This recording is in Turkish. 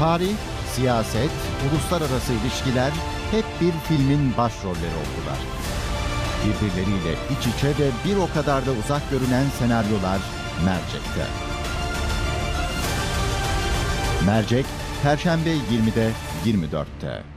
Tarih, siyaset, uluslararası ilişkiler hep bir filmin başrolleri oldular. Birbirleriyle iç içe ve bir o kadar da uzak görünen senaryolar Mercek'te. Mercek, Perşembe 20'de 24'te.